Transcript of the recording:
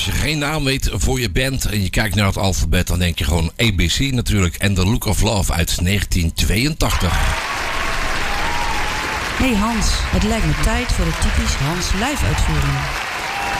als je geen naam weet voor je band en je kijkt naar het alfabet, dan denk je gewoon ABC natuurlijk. En The Look of Love uit 1982. Hey Hans, het lijkt me tijd voor de typisch Hans live uitvoering.